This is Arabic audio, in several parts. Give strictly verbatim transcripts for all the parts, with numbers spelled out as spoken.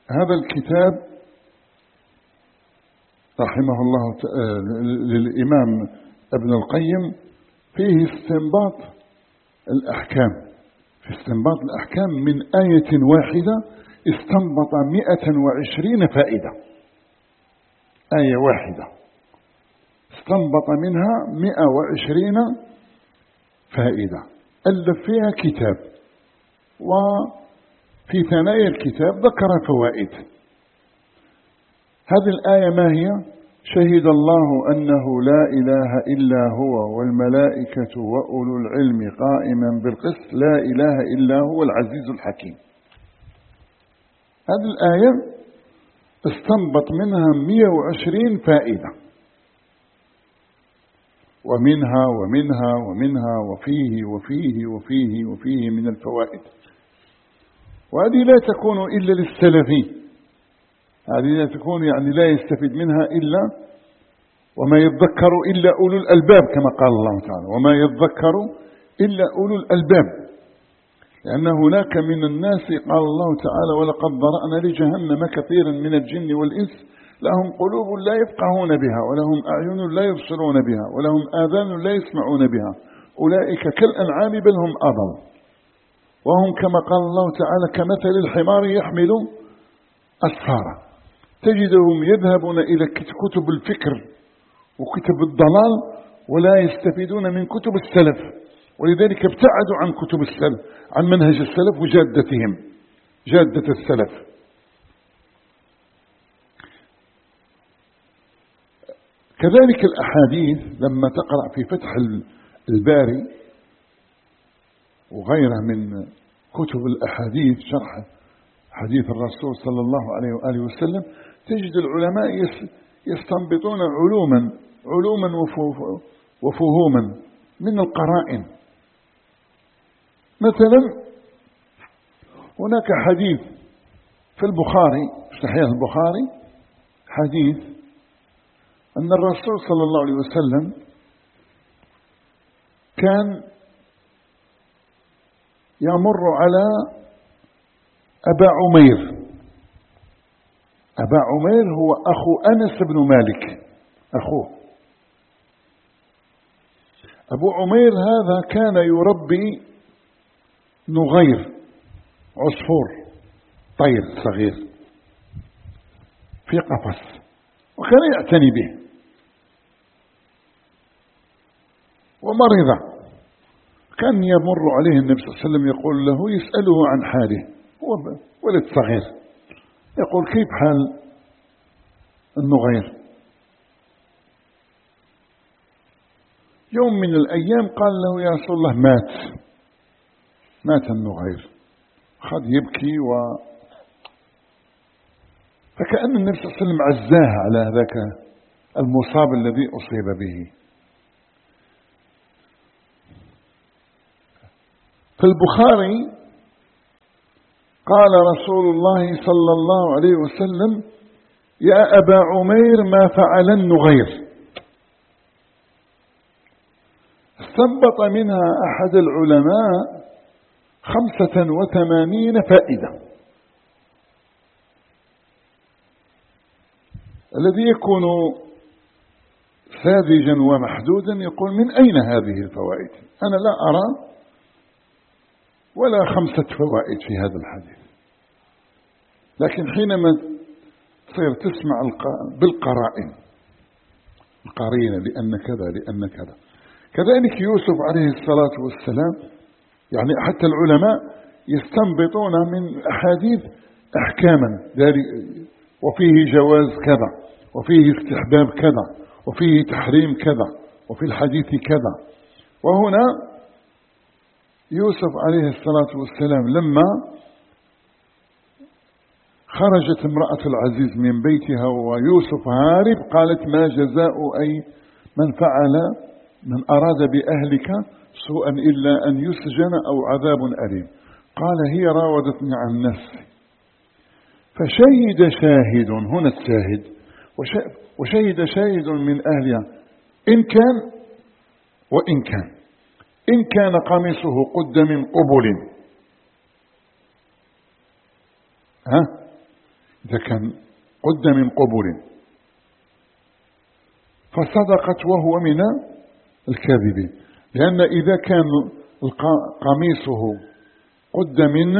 هذا الكتاب رحمه الله للإمام ابن القيم فيه استنباط الأحكام، في استنباط الأحكام من آية واحدة استنبط مئة وعشرين فائدة. آية واحدة استنبط منها مئة وعشرين فائدة، ألف فيها كتاب، وفي ثنايا الكتاب ذكر فوائد. هذه الآية ما هي؟ شهد الله أنه لا إله إلا هو والملائكة وأولو العلم قائما بالقسط لا إله إلا هو العزيز الحكيم. هذه الآية استنبط منها مئة وعشرين فائدة، ومنها ومنها ومنها وفيه وفيه وفيه وفيه من الفوائد. وهذه لا تكون إلا للسلفي، هذه لا تكون يعني لا يستفيد منها إلا وما يذكر إلا أولو الألباب كما قال الله تعالى، وما يذكر إلا أولو الألباب، لأن هناك من الناس قال الله تعالى ولقد ذرأنا لجهنم كثيرا من الجن والإنس لهم قلوب لا يفقهون بها ولهم أعين لا يبصرون بها ولهم آذان لا يسمعون بها أولئك كالأنعام بل هم أضل وهم كما قال الله تعالى كمثل الحمار يحمل أسفارا. تجدهم يذهبون إلى كتب الفكر وكتب الضلال ولا يستفيدون من كتب السلف، ولذلك ابتعدوا عن كتب السلف، عن منهج السلف وجادتهم، جادة السلف. كذلك الأحاديث لما تقرأ في فتح الباري وغيرها من كتب الأحاديث شرح حديث الرسول صلى الله عليه وآله وسلم، تجد العلماء يستنبطون علوما علوما وفهوما من القرائن. مثلا هناك حديث في البخاري في صحيح البخاري حديث أن الرسول صلى الله عليه وسلم كان يمر على أبا عمير. أبا عمير هو أخو أنس بن مالك، أخوه. أبو عمير هذا كان يربي نغير، عصفور طير صغير في قفص، وكان يعتني به. ومرض، كان يمر عليه النبي صلى الله عليه وسلم يقول له، يسأله عن حاله، هو ولد صغير، يقول كيف حال النغير؟ يوم من الأيام قال له يا رسول الله مات مات النغير، خذ يبكي و فكأن النبي صلى الله عليه وسلم عزاه على ذاك المصاب الذي أصيب به. في البخاري قال رسول الله صلى الله عليه وسلم يا أبا عمير ما فعل النغير. استنبط منها أحد العلماء خمسة وثمانين فائدة. الذي يكون ساذجا ومحدودا يقول من أين هذه الفوائد؟ أنا لا أرى ولا خمسة فوائد في هذا الحديث. لكن حينما تصير تسمع بالقرائن، القرينة لأن كذا لأن كذا. كذلك يوسف عليه الصلاة والسلام، يعني حتى العلماء يستنبطون من أحاديث أحكاما، وفيه جواز كذا، وفيه استحباب كذا، وفيه تحريم كذا، وفي الحديث كذا. وهنا يوسف عليه الصلاة والسلام لما خرجت امرأة العزيز من بيتها ويوسف هارب، قالت ما جزاء أي من فعل من أراد بأهلك سوءا إلا أن يسجن أو عذاب أليم. قال هي راودتني عن نفسي. فشهد شاهد، هنا الشاهد، وشهد شاهد من أهلها إن كان وإن كان إن كان قميصه قد من قبل، ها إذا كان قد من قبل فصدقت وهو من الكاذبين، لأن إذا كان قميصه قد من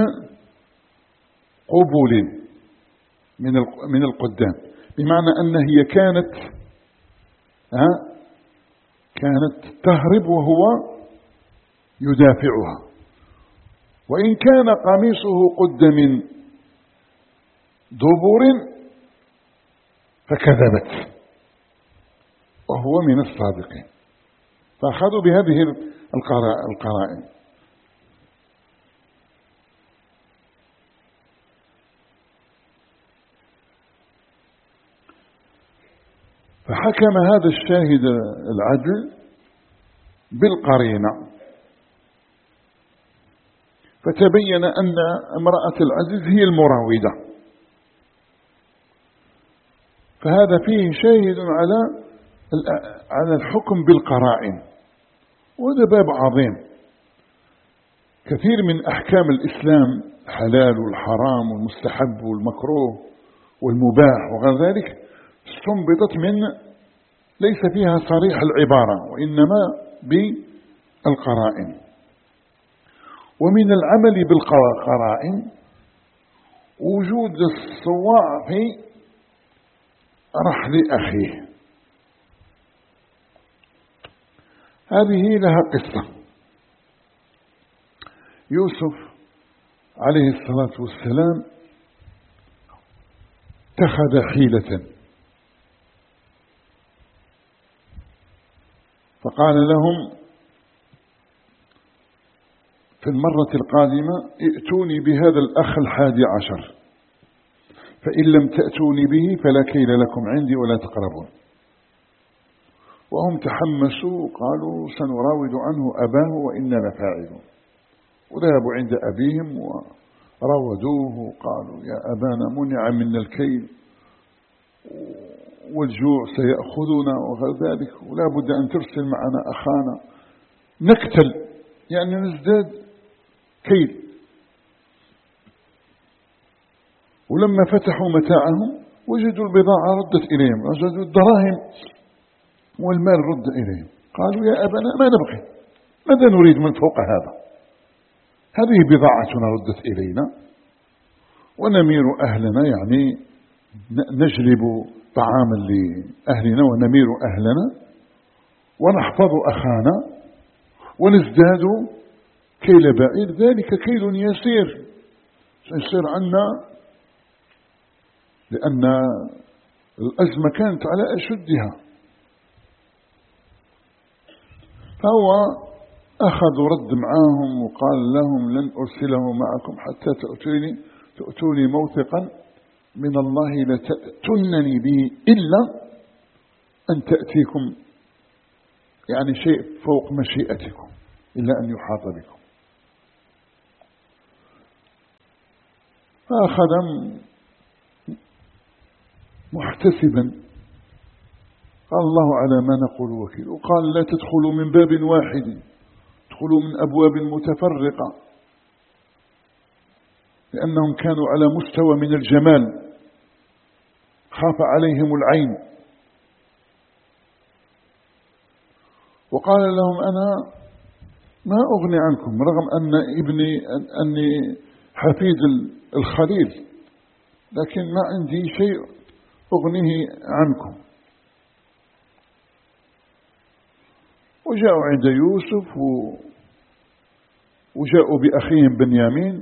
قبل من القدام، بمعنى أن هي كانت ها كانت تهرب وهو يدافعها. وإن كان قميصه قد من دبر فكذبت وهو من الصادقين. فأخذوا بهذه القرائن. فحكم هذا الشاهد العدل بالقرينة، فتبين أن امرأة العزيز هي المراودة، فهذا فيه شاهد على على الحكم بالقرائن، وهذا باب عظيم. كثير من أحكام الإسلام الحلال والحرام والمستحب والمكروه والمباح وغير ذلك استنبطت من ليس فيها صريح العبارة وإنما بالقرائن. ومن العمل بالقرائن وجود الصواع في رحل أخيه. هذه لها قصة. يوسف عليه الصلاة والسلام اتخذ حيلة، فقال لهم في المرة القادمة ائتوني بهذا الأخ الحادي عشر، فإن لم تأتوني به فلا كيل لكم عندي ولا تقربون. وهم تحمسوا وقالوا سنراود عنه أباه وإنا لفاعلون، وذهبوا عند أبيهم وراودوه وقالوا يا أبانا منع منا الكيل والجوع سيأخذنا وغير ذلك، ولا بد أن ترسل معنا أخانا نكتل، يعني نزداد كيل. ولما فتحوا متاعهم وجدوا البضاعة ردت إليهم، وجدوا الدراهم والمال رد إليهم. قالوا يا أبانا ما نبغي، ماذا نريد من فوق هذا؟ هذه بضاعتنا ردت إلينا ونمير أهلنا، يعني نجلب طعاما لأهلنا ونمير أهلنا ونحفظ أخانا ونزداد كيل بعير، ذلك كيل يسير سيصير عنا، لأن الأزمة كانت على أشدها. فهو أخذ رد معهم وقال لهم لن أرسله معكم حتى تأتوني تؤتوني موثقا من الله لتأتونني به إلا أن تأتيكم يعني شيء فوق مشيئتكم، إلا أن يحاط بكم. فأخذ محتسبا، قال الله على ما نقول وكيل، وقال لا تدخلوا من باب واحد، ادخلوا من أبواب متفرقة، لأنهم كانوا على مستوى من الجمال خاف عليهم العين. وقال لهم أنا ما أغني عنكم، رغم أن ابني أني حفيد الخليل، لكن ما عندي شيء أغنيه عنكم. وجاءوا عند يوسف وجاءوا بأخيهم بنيامين